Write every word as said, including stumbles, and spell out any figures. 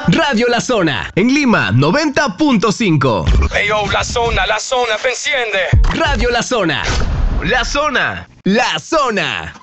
Radio La Zona, en Lima, noventa punto cinco. Hey yo, La Zona, La Zona, te enciende. Radio La Zona. La Zona. La Zona.